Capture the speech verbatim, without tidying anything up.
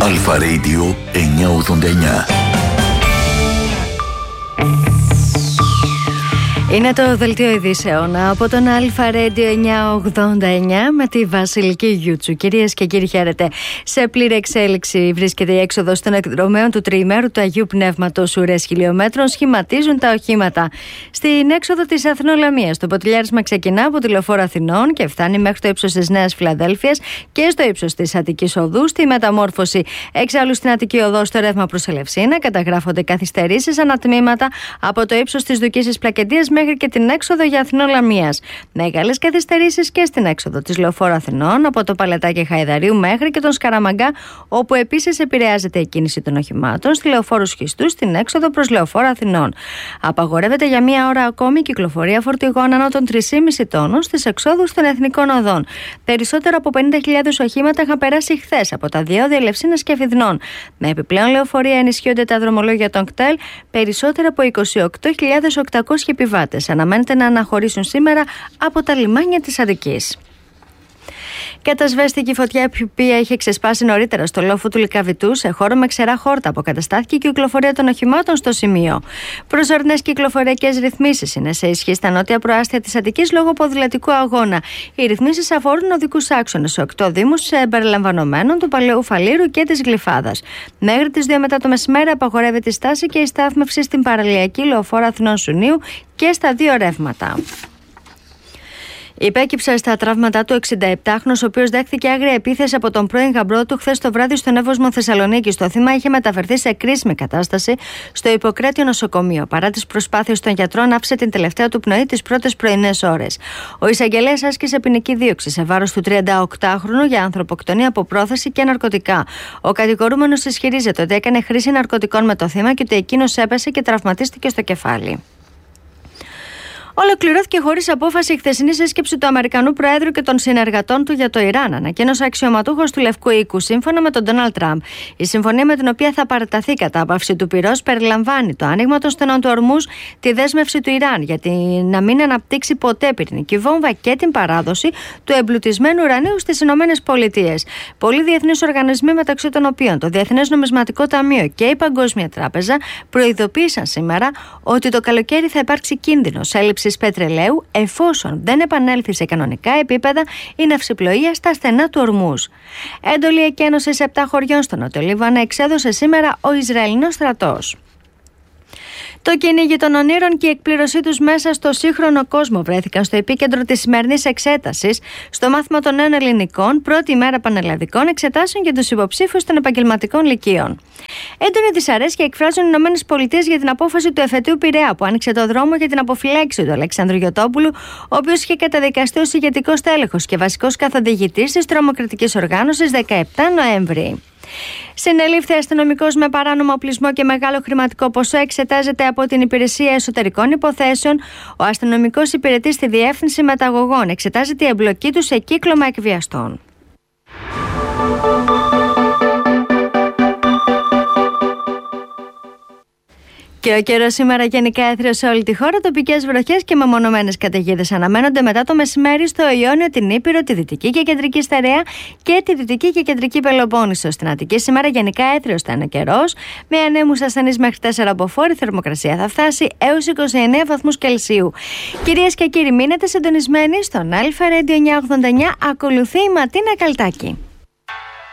Αλφα Radio εννιακόσια ογδόντα εννιά. Είναι το δελτίο ειδήσεων από τον Αλφα Radio εννιακόσια ογδόντα εννιά με τη Βασιλική Γιούτσου. Κυρίες και κύριοι, χαίρετε. Σε πλήρη εξέλιξη βρίσκεται η έξοδος των εκδρομέων του τριημέρου του Αγίου Πνεύματος. Ουρές χιλιόμετρων σχηματίζουν τα οχήματα. Στην έξοδο της Αθηνολαμίας, το ποτηλιάρισμα ξεκινά από τη Λεωφόρο Αθηνών και φτάνει μέχρι το ύψος της Νέας Φιλαδέλφειας και στο ύψος της Αττικής Οδού. Στη μεταμόρφωση εξάλλου στην Αττική Οδό, στο ρεύμα προς Ελευσίνα, καταγράφονται καθυστερήσεις ανατμήματα από το ύψος της Δουκίσης Πλακεντίας μέχρι και την έξοδο για Αθηνολαμίας. Μεγάλες καθυστερήσεις και στην έξοδο της Λεωφόρου Αθηνών από το Παλετάκι Χαϊδαρίου μέχρι και τον Σκαραμαγκά, όπου επίσης επηρεάζεται η κίνηση των οχημάτων. Στη Λεωφόρου Σχιστού στην έξοδο προς Λεωφόρο Αθηνών. Απαγορεύεται για μία ώρα ακόμη η κυκλοφορία φορτηγών άνω των τρία κόμμα πέντε τόνων στις εξόδους των εθνικών οδών. Περισσότερο από πενήντα χιλιάδες οχήματα είχαν περάσει χθες από τα διόδια Ελευσίνας και Φιδνών. Με επιπλέον λεωφορεία ενισχύονται τα δρομολόγια των ΚΤΕΛ. Περισσότερο από είκοσι οκτώ χιλιάδες οκτακόσιοι επιβάτες αναμένεται να αναχωρήσουν σήμερα από τα λιμάνια της Αττικής. Κατασβέστηκε η φωτιά η οποία είχε ξεσπάσει νωρίτερα στο λόφο του Λυκαβητού σε χώρο με ξερά χόρτα. Αποκαταστάθηκε η κυκλοφορία των οχημάτων στο σημείο. Προσωρινές κυκλοφοριακές ρυθμίσεις είναι σε ισχύ στα νότια προάστια της Αττικής λόγω ποδηλατικού αγώνα. Οι ρυθμίσεις αφορούν οδικούς άξονες σε οκτώ δήμους συμπεριλαμβανομένων του Παλαιού Φαλήρου και της Γλυφάδας. Μέχρι τις δύο μετά το μεσημέρι απαγορεύεται η στάση και η στάθμευση στην παραλιακή Λεωφόρο Αθηνών Σουνίου και στα δύο ρεύματα. Υπέκυψε στα τραύματά του εξηνταεπτάχρονος, ο οποίος δέχθηκε άγρια επίθεση από τον πρώην γαμπρό του χθες το βράδυ στον Εύωσμο Θεσσαλονίκης. Το θύμα είχε μεταφερθεί σε κρίσιμη κατάσταση στο Ιπποκράτειο νοσοκομείο. Παρά τις προσπάθειες των γιατρών, άφησε την τελευταία του πνοή τις πρώτες πρωινές ώρες. Ο εισαγγελέας άσκησε ποινική δίωξη σε βάρος του τριανταοκτάχρονου για ανθρωποκτονία από πρόθεση και ναρκωτικά. Ο κατηγορούμενος ισχυρίζεται ότι έκανε χρήση ναρκωτικών με το θύμα και ότι εκείνος έπεσε και τραυματίστηκε στο κεφάλι. Ολοκληρώθηκε χωρίς απόφαση η χθεσινή σύσκεψη του Αμερικανού Προέδρου και των συνεργατών του για το Ιράν, ανακοίνωσε αξιωματούχος του Λευκού Οίκου, σύμφωνα με τον Ντόναλντ Τραμπ. Η συμφωνία με την οποία θα παραταθεί η κατάπαυση του πυρός περιλαμβάνει το άνοιγμα των στενών του Ορμούζ, τη δέσμευση του Ιράν για να μην αναπτύξει ποτέ πυρηνική βόμβα και την παράδοση του εμπλουτισμένου ουρανίου στις Ηνωμένες Πολιτείες. Πολλοί διεθνείς οργανισμοί, μεταξύ των οποίων το Διεθνές Νομισματικό Ταμείο και η Παγκόσμια Τράπεζα, προειδοποίησαν σήμερα ότι το καλοκαίρι θα υπάρξει κίνδυνος έλλειψης πετρελαίου εφόσον δεν επανέλθει σε κανονικά επίπεδα η ναυσιπλοεία στα στενά του Ορμούζ. Έντολη εκένωσης επτά χωριών στο Νότιο Λίβανο εξέδωσε σήμερα ο Ισραηλινός στρατός. Το κυνήγι των ονείρων και η εκπλήρωσή τους μέσα στο σύγχρονο κόσμο βρέθηκαν στο επίκεντρο της σημερινής εξέτασης στο μάθημα των νέων ελληνικών, πρώτη ημέρα πανελλαδικών εξετάσεων για τους υποψήφιους των επαγγελματικών λυκείων. Έντονη δυσαρέσκεια εκφράζουν οι Ηνωμένες Πολιτείες για την απόφαση του εφετείου Πειραιά που άνοιξε το δρόμο για την αποφυλάξη του Αλεξάνδρου Γιωτόπουλου, ο οποίος είχε καταδικαστεί ως ηγετικός τέλεχος και βασικός καθοδηγητής της τρομοκρατικής οργάνωσης δεκαεπτά Νοέμβρη. Συνελήφθη αστυνομικός με παράνομο οπλισμό και μεγάλο χρηματικό ποσό, εξετάζεται από την Υπηρεσία Εσωτερικών Υποθέσεων. Ο αστυνομικός υπηρετεί στη Διεύθυνση Μεταγωγών. Εξετάζεται η εμπλοκή του σε κύκλωμα εκβιαστών. Και ο καιρός σήμερα γενικά έθριος σε όλη τη χώρα. Τοπικές βροχές και μεμονωμένες καταιγίδες αναμένονται μετά το μεσημέρι στο Ιόνιο, την Ήπειρο, τη Δυτική και Κεντρική Στερεά και τη Δυτική και Κεντρική Πελοπόννησο. Στην Αττική σήμερα γενικά έθριος θα είναι καιρός, με ανέμους ασθενείς μέχρι τέσσερα από φόρ. Θερμοκρασία θα φτάσει έως είκοσι εννέα βαθμούς Κελσίου. Κυρίες και κύριοι, μείνετε συντονισμένοι στον Αλφα Radio εννιακόσια ογδόντα εννιά. Ακολουθεί η Ματίνα Καλτάκη.